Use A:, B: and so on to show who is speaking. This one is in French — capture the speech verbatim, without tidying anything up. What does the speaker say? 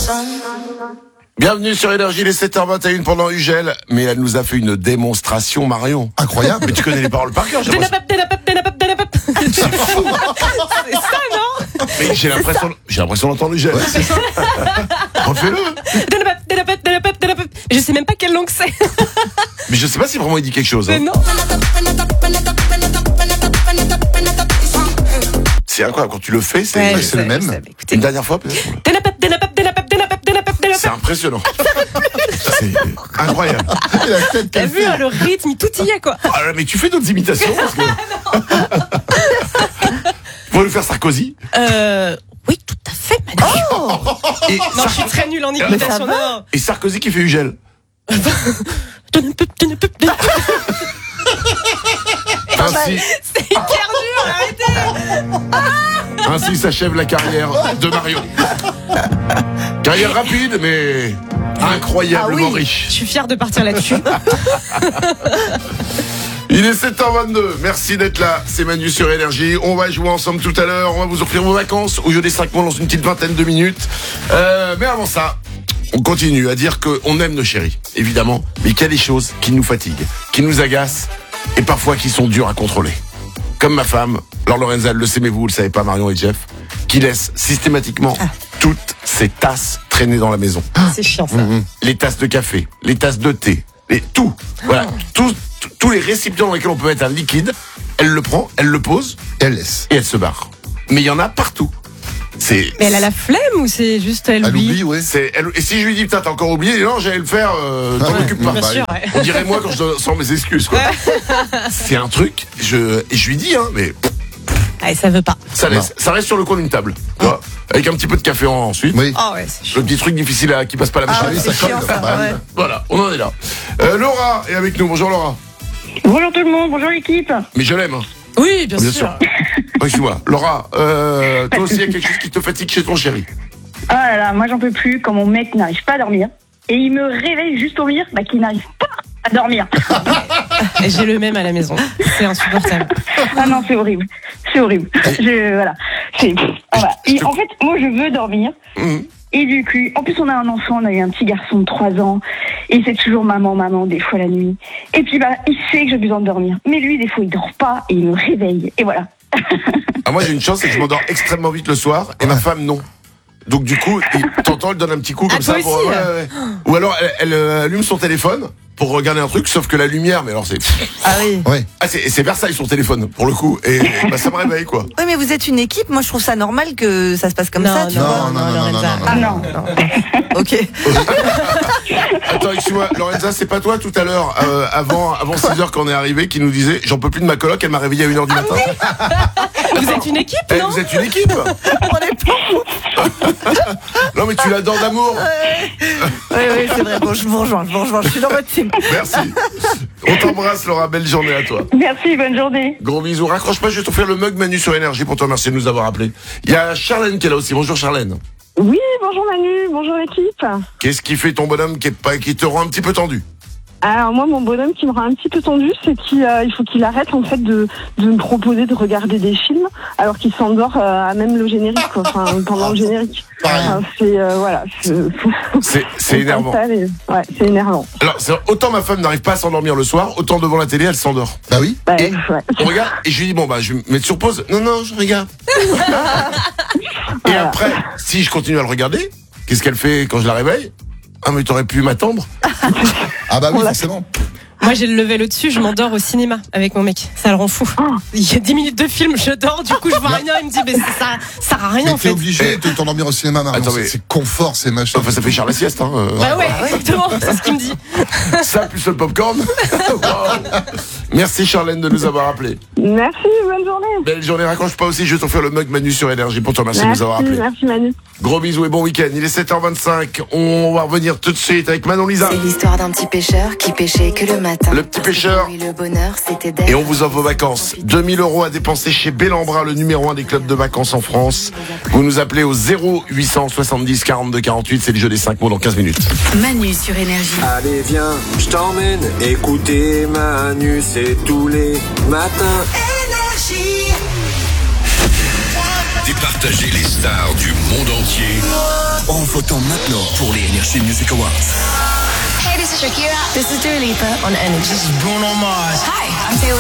A: Bienvenue sur Énergie, les sept heures vingt et une pendant Ugel, mais elle nous a fait une démonstration, Marion.
B: Incroyable.
A: Mais tu connais les paroles par cœur, j'ai l'impression.
C: C'est ça, non?
A: Mais j'ai l'impression, j'ai l'impression d'entendre Ugel.
B: Ouais, c'est ça.
A: Refais-le.
C: Je sais même pas quelle langue c'est.
A: Mais je sais pas si vraiment il dit quelque chose. Hein.
C: Mais non.
A: C'est incroyable, quand tu le fais, c'est,
C: Ouais,
A: c'est
C: je sais,
A: le même.
C: je sais, écoutez.
A: Une dernière fois, peut-être. C'est impressionnant. C'est incroyable.
B: Et la tête
C: T'as
B: qu'elle
C: vu,
B: fait.
C: hein, le rythme, tout y est, quoi.
A: Ah, mais tu fais d'autres imitations parce que... Tu pourrais nous faire Sarkozy.
C: Euh, oui, tout à fait, Manu.
A: Et,
C: Non,
A: Sar-
C: je suis très nulle en
D: Mais ça
C: imitation.
D: va.
C: Non.
A: et Sarkozy qui fait Ugel. Ainsi,
C: C'est hyper dur, arrêtez.
A: ainsi s'achève la carrière de Marion. Carrière rapide, mais incroyablement
D: Ah oui.
A: riche.
C: Je suis fière de partir là-dessus.
A: Il est sept heures vingt-deux, merci d'être là, c'est Manu sur Énergie. On va jouer ensemble tout à l'heure, on va vous offrir vos vacances au jeu des cinq mois dans une petite vingtaine de minutes. Euh, mais avant ça, on continue à dire qu'on aime nos chéris, évidemment, mais qu'il y a des choses qui nous fatiguent, qui nous agacent et parfois qui sont dures à contrôler. Comme ma femme, Laure Lorenza, elle le sait mais vous, vous le savez pas, Marion et Jeff, qui laisse systématiquement toutes ses tasses traîner dans la maison.
C: C'est chiant, ça.
A: Les tasses de café, les tasses de thé, les, tout. Voilà, tout, tout- tous les récipients dans lesquels on peut mettre un liquide, elle le prend, elle le pose
B: Elle laisse.
A: et elle se barre. Mais il y en a partout. C'est,
C: Mais elle a la flemme ou c'est juste elle
B: Elle
C: oublie?
B: oublie, ouais.
A: c'est, elle- et si je lui dis, putain, t'as encore oublié, non, j'allais le faire, euh, t'en
B: Ah ouais,
A: occupe pas.
B: bien
C: Bien sûr, ouais.
A: On dirait moi quand je sors mes excuses, quoi. C'est un truc, je, et je lui dis, hein, mais
C: Ah, ça veut pas.
A: ça, laisse, ça reste sur le coin d'une table, tu vois, avec un petit peu de café en- ensuite.
B: Oui.
C: Ah ouais, c'est chiant.
A: Le petit truc difficile à, qui passe pas la machine.
D: Ah oui,
B: ça
D: c'est chiant
B: colle.
D: ça.
B: Bah,
D: Ouais.
A: Voilà, on en est là. Euh, Laura est avec nous, bonjour Laura.
E: Bonjour tout le monde, bonjour l'équipe.
A: Mais je l'aime, hein.
C: Oui, bien,
A: Bien
C: sûr.
A: sûr. Excuse-moi. Laura, euh, toi aussi, il y a quelque chose qui te fatigue chez ton chéri.
E: Ah là là, moi j'en peux plus quand mon mec n'arrive pas à dormir. Et il me réveille juste pour me dire bah, qu'il n'arrive pas à dormir.
C: Et j'ai le même à la maison. C'est insupportable.
E: Ah non, c'est horrible. C'est horrible. Je, voilà. C'est, ah, voilà. Et en fait, moi je veux dormir.
A: Mmh.
E: Et du coup, en plus on a un enfant, on a eu un petit garçon de trois ans. Et c'est toujours maman, maman, des fois la nuit. Et puis bah, il sait que j'ai besoin de dormir. Mais lui, des fois, il dort pas et il me réveille. Et voilà.
A: Ah, moi, j'ai une chance, c'est que je m'endors extrêmement vite le soir, et ma femme, non. Donc, du coup, il- t'entends, elle donne un petit coup comme
C: Ah,
A: ça.
C: toi
A: Pour,
C: aussi,
A: ouais, ouais. Ou alors, elle, elle, euh, allume son téléphone pour regarder un truc, sauf que la lumière, mais alors c'est...
D: Ah oui.
B: Ouais.
A: Ah, c'est, c'est Versailles, son téléphone, pour le coup. Et bah, ça me réveille, quoi.
D: Oui, mais vous êtes une équipe. Moi, je trouve ça normal que ça se passe comme
C: Non,
D: ça, tu
C: non,
D: vois.
B: non, non, non,
C: Lorenza.
B: non,
E: Ah non.
D: Ok.
A: Attends, excuse-moi, Lorenza, c'est pas toi tout à l'heure, euh, avant, avant six heures qu'on est arrivé, qui nous disait, j'en peux plus de ma coloc, elle m'a réveillé à une heure du matin.
C: Vous êtes une équipe,
A: Eh,
C: non?
A: vous êtes une équipe.
D: On est pas.
A: Non, mais tu l'adores d'amour.
D: Oui, oui, c'est vrai. Bon, je vous rejoins, je vous rejoins. Je suis dans votre team.
A: Merci. On t'embrasse, Laura. Belle journée à toi.
E: Merci, bonne journée.
A: Gros bisous. Raccroche pas, je vais t'offrir le mug Manu sur Énergie pour te remercier de nous avoir appelés. Il y a Charlène qui est là aussi. Bonjour Charlène.
E: Oui, bonjour Manu, bonjour l'équipe.
A: Qu'est-ce qui fait ton bonhomme qui, est pas, qui te rend un petit peu tendu?
E: Alors moi, mon bonhomme qui me rend un petit peu tendu, c'est qu'il euh, il faut qu'il arrête en fait de, de me proposer de regarder des films alors qu'il s'endort euh, à même le générique, quoi. Enfin pendant le générique. Enfin, c'est euh, voilà. C'est,
A: C'est, c'est énervant.
E: Mais, ouais, c'est énervant.
A: Alors, c'est, autant ma femme n'arrive pas à s'endormir le soir, autant devant la télé, elle s'endort.
B: Bah oui.
E: Bah,
A: Et-
E: ouais.
A: On regarde, et je lui dis, bon, bah, je vais me mettre sur pause. Non, non, je regarde. Et
E: Voilà.
A: après, si je continue à le regarder, qu'est-ce qu'elle fait quand je la réveille? Ah, mais t'aurais pu m'attendre.
B: Ah bah oui,
E: On l'a-
B: forcément.
C: Moi, j'ai le level au-dessus, je m'endors au cinéma avec mon mec. Ça le rend fou. Il y a dix minutes de film, je dors, du coup, je vois rien, il me dit, mais ça, ça sert à rien,
B: Mais
C: en
B: t'es
C: fait.
B: obligé de t'endormir au cinéma, Marion.
A: Attends,
B: C'est-
A: mais-
B: C'est confort, c'est machin.
A: Enfin, ça fait cher la sieste, hein. euh.
C: Bah ouais, exactement, c'est ce qu'il me dit.
A: Ça, plus le popcorn. Wow. Merci Charlène de nous avoir appelés.
E: Merci, bonne journée.
A: Belle journée, raccroche pas aussi, je vais t'offrir le mug Manu sur Énergie pour te remercier de nous avoir appelés.
E: merci Manu.
A: Gros bisous et bon week-end, il est sept heures vingt-cinq, on va revenir tout de suite avec Manon Lisa.
F: C'est l'histoire d'un petit pêcheur qui pêchait que le matin.
A: Le petit pêcheur.
F: Pour lui, le bonheur, c'était d'être.
A: Et on vous offre vos vacances. deux mille euros à dépenser chez Bellambra, le numéro un des clubs de vacances en France. Vous nous appelez au zéro huit cent soixante-dix quarante-deux quarante-huit, c'est le jeu des cinq mots dans quinze minutes.
F: Manu sur Énergie.
G: Allez viens, je t'emmène écouter Manu, c'est tous les matins.
H: Départ partager les stars du monde entier en votant maintenant pour les Energy Music Awards.
F: Hey, this is Shakira. This is Dua Lipa on Energy.
I: This is Bruno Mars.
F: Hi, I'm Taylor